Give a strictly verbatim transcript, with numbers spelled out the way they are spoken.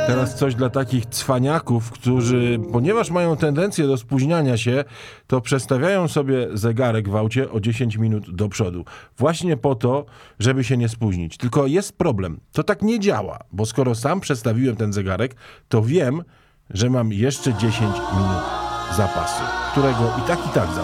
Teraz coś dla takich cwaniaków, którzy, ponieważ mają tendencję do spóźniania się, to przestawiają sobie zegarek w aucie o dziesięć minut do przodu. Właśnie po to, żeby się nie spóźnić. Tylko jest problem. To tak nie działa, bo skoro sam przestawiłem ten zegarek, to wiem, że mam jeszcze dziesięć minut zapasu, którego i tak i tak za